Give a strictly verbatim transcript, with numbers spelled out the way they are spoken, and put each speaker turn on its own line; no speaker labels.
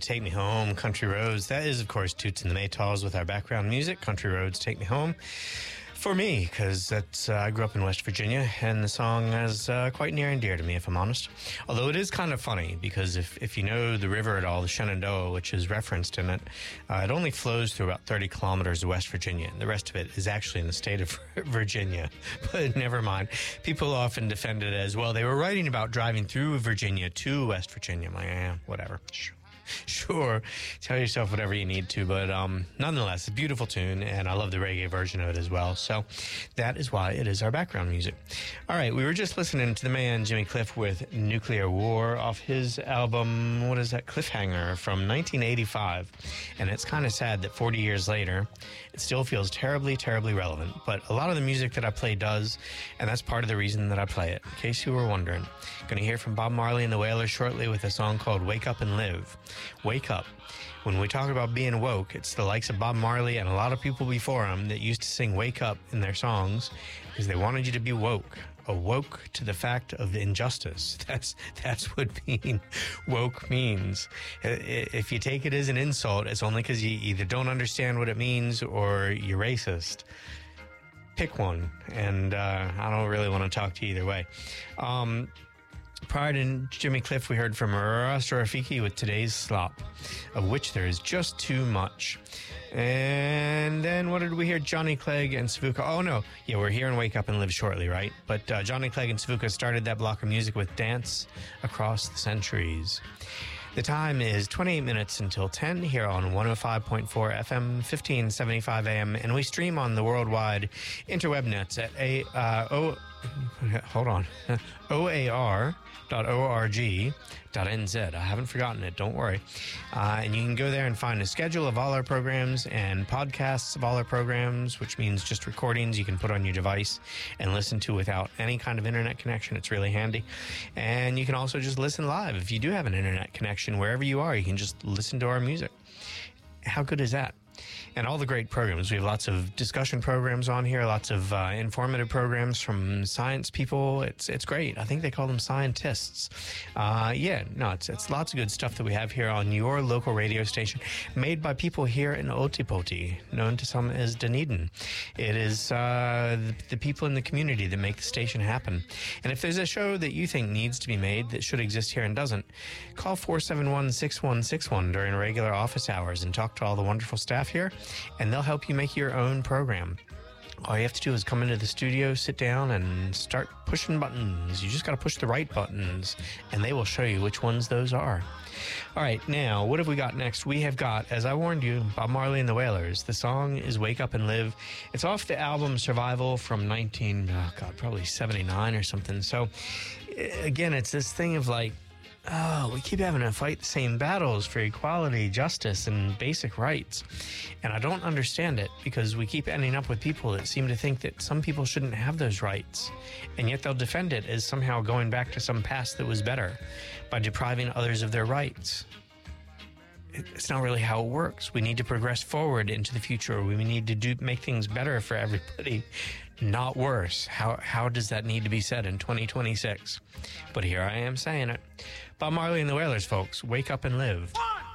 Take Me Home, Country Roads. That is, of course, Toots and the Maytals with our background music, Country Roads, Take Me Home. For me, because that's uh, I grew up in West Virginia, and the song is uh, quite near and dear to me, if I'm honest. Although it is kind of funny, because if, if you know the river at all, the Shenandoah, which is referenced in it, uh, it only flows through about thirty kilometers of West Virginia, and the rest of it is actually in the state of Virginia. But never mind. People often defend it as, well, they were writing about driving through Virginia to West Virginia. I'm like, eh, whatever. Sure. Sure, tell yourself whatever you need to, but um, nonetheless, a beautiful tune, and I love the reggae version of it as well. So that is why it is our background music. All right, we were just listening to the man Jimmy Cliff with Nuclear War off his album, what is that, Cliffhanger, from nineteen eighty-five. And it's kind of sad that forty years later, it still feels terribly, terribly relevant. But a lot of the music that I play does, and that's part of the reason that I play it, in case you were wondering. Going to hear from Bob Marley and the Wailers shortly with a song called Wake Up and Live. Wake up. When we talk about being woke, it's the likes of Bob Marley and a lot of people before him that used to sing Wake Up in their songs because they wanted you to be woke. Awoke to the fact of injustice. That's that's what being woke means. If you take it as an insult, it's only because you either don't understand what it means or you're racist. Pick one, and uh, I don't really want to talk to you either way. Um... Prior to Jimmy Cliff, we heard from Rasta Rafiki with Today's Slop, of which there is just too much. And then what did we hear? Johnny Clegg and Savuka. Oh, no. Yeah, we're hearing Wake Up and Live shortly, right? But uh, Johnny Clegg and Savuka started that block of music with Dance Across the Centuries. The time is twenty-eight minutes until ten here on one oh five point four F M, fifteen seventy-five A M, and we stream on the worldwide interweb nets at a uh, o, hold on, O A R dot org dot N Z. I haven't forgotten it, don't worry. Uh, and you can go there and find a schedule of all our programs and podcasts of all our programs, which means just recordings you can put on your device and listen to without any kind of internet connection. It's really handy. And you can also just listen live. If you do have an internet connection, wherever you are, you can just listen to our music. How good is that? And all the great programs. We have lots of discussion programs on here, lots of uh, informative programs from science people. It's it's great. I think they call them scientists. Uh, yeah, no, it's, it's lots of good stuff that we have here on your local radio station, made by people here in Otipoti, known to some as Dunedin. It is uh, the, the people in the community that make the station happen. And if there's a show that you think needs to be made that should exist here and doesn't, call four seven one, six one six one during regular office hours and talk to all the wonderful staff here, and they'll help you make your own program. All you have to do is come into the studio, sit down, and start pushing buttons. You just got to push the right buttons, and they will show you which ones those are. All right, now, what have we got next? We have got, as I warned you, Bob Marley and the Wailers. The song is Wake Up and Live. It's off the album Survival from nineteen, oh God, probably seventy-nine or something. So, again, it's this thing of like, oh, we keep having to fight the same battles for equality, justice, and basic rights. And I don't understand it, because we keep ending up with people that seem to think that some people shouldn't have those rights. And yet they'll defend it as somehow going back to some past that was better by depriving others of their rights. It's not really how it works. We need to progress forward into the future. We need to do make things better for everybody, not worse. How how does that need to be said in twenty twenty-six? But here I am saying it. Bob Marley and the Wailers, folks. Wake up and live.
One.